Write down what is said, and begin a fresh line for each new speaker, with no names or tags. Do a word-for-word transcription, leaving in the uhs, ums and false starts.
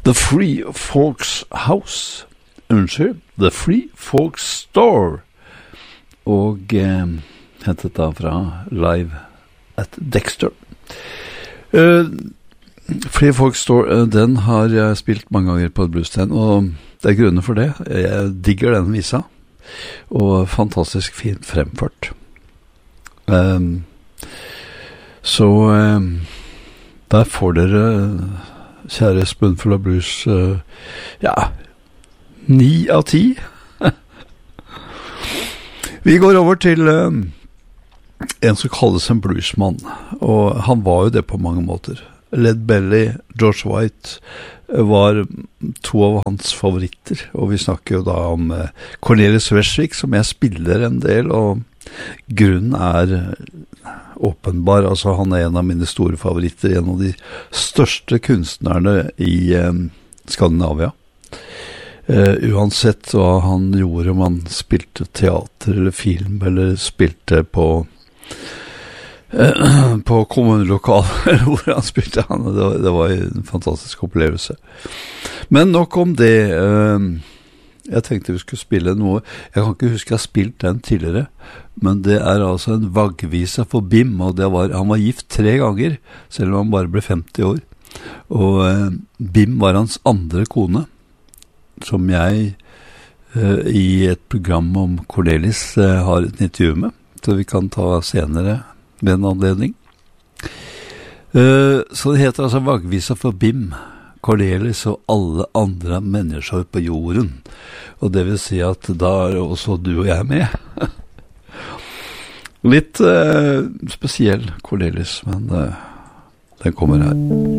The Free Folks House, unnskyld, The Free Folks Store, og eh, hentet da fra Live at Dexter. Uh, Free Folks Store, uh, den har jeg spilt mange ganger på Bluesstand, og det er grunner for det. Jeg digger den visa, og fantastisk fint fremført. Um, så um, der får dere, kjære Spoonful of Blues, uh, ja, ni av ti. Vi går over til um, en som kalles en bluesmann, og han var jo det på mange måter. Led Belly, George White var to av hans favoritter, og vi snakker jo da om uh, Cornelis Vreeswijk, som jeg spiller en del, og grunnen er åpenbar. Altså, han er en av mine store favoritter, en av de største kunstnerne i um, Skandinavia. Uh, uansett hva han gjorde, om han spilte teater eller film, eller spilte på uh, på kommunelokal, eller hvor han spilte han, det var, det var en fantastisk opplevelse. Men nok om det. Uh, jeg tenkte vi skulle spille noe, jeg kan ikke huske jeg har spilt den tidligere, men det er altså en vaggvise for Bim, og det var, han var gift tre ganger, selv om han bare ble femti år, og uh, Bim var hans andre kone, som jeg uh, i et program om Cornelis uh, har et intervju med, så vi kan ta senere ved en anledning. Uh, så det heter altså Vaggvisa for Bim, Cornelis og alle andre mennesker på jorden. Og det vil si at da er også du og jeg med. Litt uh, spesiell Cornelis, men uh, den kommer her.